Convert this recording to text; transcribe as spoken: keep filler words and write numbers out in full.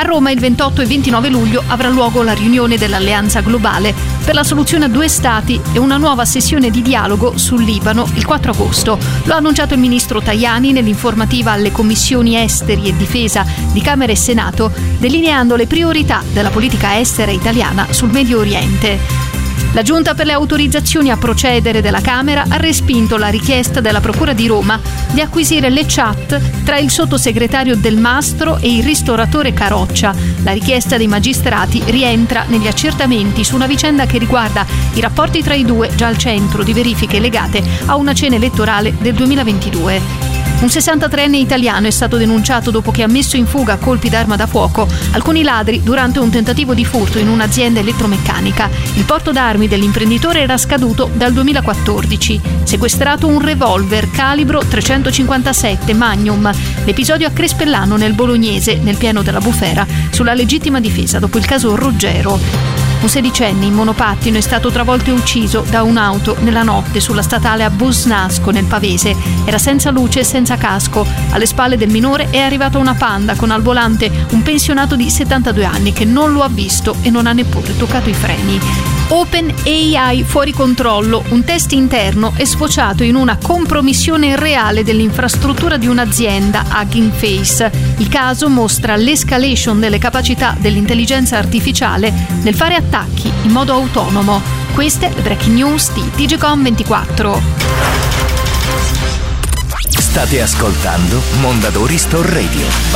A Roma il ventotto e ventinove luglio avrà luogo la riunione dell'Alleanza Globale per la soluzione a due stati e una nuova sessione di dialogo sul Libano il quattro agosto. Lo ha annunciato il ministro Tajani nell'informativa alle commissioni esteri e difesa di Camera e Senato, delineando le priorità della politica estera italiana sul Medio Oriente. La Giunta per le autorizzazioni a procedere della Camera ha respinto la richiesta della Procura di Roma di acquisire le chat tra il sottosegretario Del Mastro e il ristoratore Caroccia. La richiesta dei magistrati rientra negli accertamenti su una vicenda che riguarda i rapporti tra i due, già al centro di verifiche legate a una cena elettorale del duemilaventidue. Un sessantatreenne italiano è stato denunciato dopo che ha messo in fuga a colpi d'arma da fuoco alcuni ladri durante un tentativo di furto in un'azienda elettromeccanica. Il porto d'armi dell'imprenditore era scaduto dal duemilaquattordici. Sequestrato un revolver calibro trecentocinquantasette Magnum. L'episodio a Crespellano, nel Bolognese, nel pieno della bufera, sulla legittima difesa dopo il caso Ruggero. Un sedicenne in monopattino è stato travolto e ucciso da un'auto nella notte sulla statale a Busnasco, nel Pavese. Era senza luce e senza casco. Alle spalle del minore è arrivata una Panda con al volante un pensionato di settantadue anni che non lo ha visto e non ha neppure toccato i freni. OpenAI fuori controllo. Un test interno è sfociato in una compromissione reale dell'infrastruttura di un'azienda, Hugging Face. Il caso mostra l'escalation delle capacità dell'intelligenza artificiale nel fare attacchi in modo autonomo. Queste le breaking news di T G Com ventiquattro. State ascoltando Mondadori Store Radio.